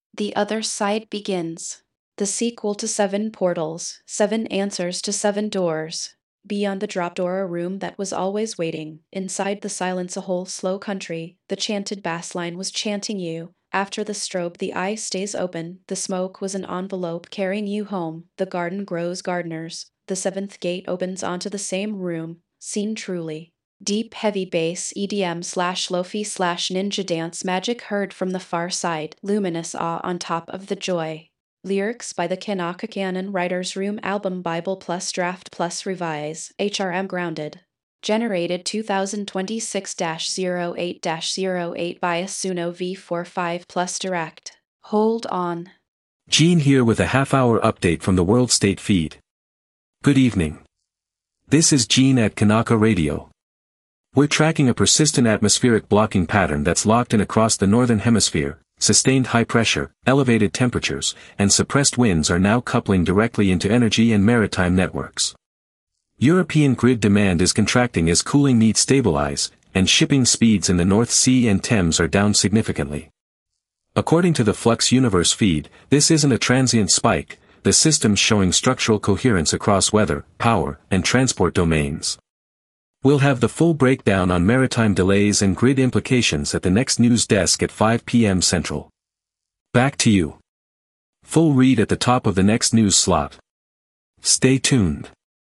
The Other Side begins. The sequel to Seven Portals, Seven Answers to Seven Doors. Beyond the drop door, a room that was always waiting. Inside the silence, a whole slow country. The chanted bass line was chanting you. After the strobe, the eye stays open. The smoke was an envelope carrying you home. The garden grows gardeners. The seventh gate opens onto the same room. Seen truly. Deep heavy bass EDM slash lofi slash ninja dance magic heard from the far side, luminous awe on top of the joy. Lyrics by the Kanaka Canon Writers Room album Bible plus Draft plus Revise, HRM Grounded. Generated 2026-08-08 by Suno V45 plus Direct. Hold on. Gene here with a half-hour update from the World State feed. Good evening. This is Gene at Kanaka Radio. We're tracking a persistent atmospheric blocking pattern that's locked in across the northern hemisphere. Sustained high pressure, elevated temperatures, and suppressed winds are now coupling directly into energy and maritime networks. European grid demand is contracting as cooling needs stabilize, and shipping speeds in the North Sea and Thames are down significantly. According to the Flux Universe feed, this isn't a transient spike, the system's showing structural coherence across weather, power, and transport domains. We'll have the full breakdown on maritime delays and grid implications at the next news desk at 5 p.m. Central. Back to you. Full read at the top of the next news slot. Stay tuned.